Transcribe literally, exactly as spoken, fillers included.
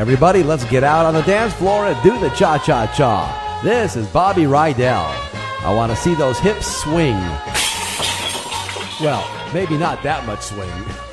Everybody, let's get out on the dance floor and do the cha-cha-cha. This is Bobby Rydell. I want to see those hips swing. Well, maybe not that much swing.